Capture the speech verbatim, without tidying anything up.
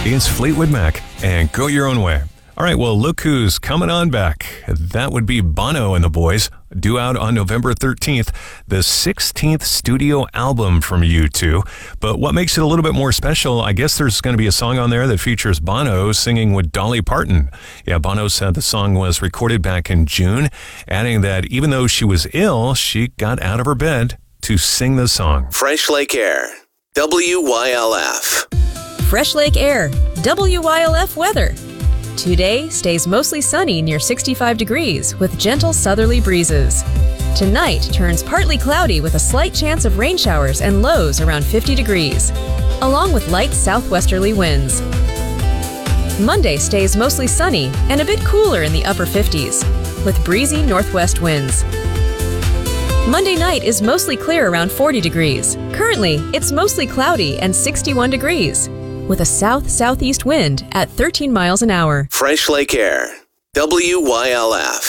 It's Fleetwood Mac and Go Your Own Way. All right, well, look who's coming on back. That would be Bono and the Boys, due out on November thirteenth, the sixteenth studio album from U two. But what makes it a little bit more special, I guess there's going to be a song on there that features Bono singing with Dolly Parton. Yeah, Bono said the song was recorded back in June, adding that even though she was ill, she got out of her bed to sing the song. Fresh Lake Air, W Y L F. Fresh Lake Air, W Y L F weather. Today stays mostly sunny near sixty-five degrees with gentle southerly breezes. Tonight turns partly cloudy with a slight chance of rain showers and lows around fifty degrees, along with light southwesterly winds. Monday stays mostly sunny and a bit cooler in the upper fifties, with breezy northwest winds. Monday night is mostly clear around forty degrees. Currently, it's mostly cloudy and sixty-one degrees, with a south-southeast wind at thirteen miles an hour. Fresh Lake Air, W Y L F.